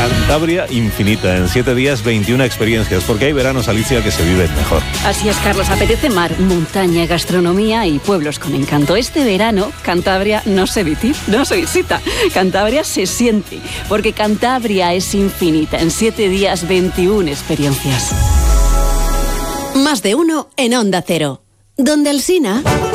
Cantabria infinita, en 7 días 21 experiencias, porque hay veranos, Alicia, que se viven mejor. Así es, Carlos, apetece mar, montaña, gastronomía y pueblos con encanto. Este verano, Cantabria no se visita, Cantabria se siente, porque Cantabria es infinita, en 7 días 21 experiencias. Más de uno en Onda Cero. Donde Alsina.